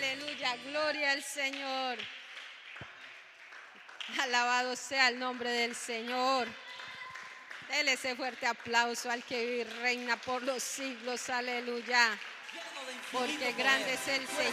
Aleluya, gloria al Señor. Alabado sea el nombre del Señor. Dele ese fuerte aplauso al que vive y reina por los siglos. Aleluya. Porque grande es el Señor.